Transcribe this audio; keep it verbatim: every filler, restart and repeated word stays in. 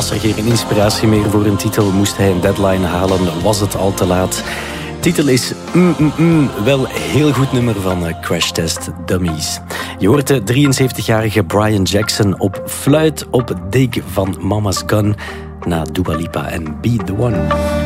Was er geen inspiratie meer voor een titel, moest hij een deadline halen, was het al te laat. Titel is mm, mm, mm, wel heel goed nummer van uh, Crash Test Dummies. Je hoort de drieënzeventigjarige Brian Jackson op fluit op Dig van Mama's Gun na Dua Lipa en Be The One.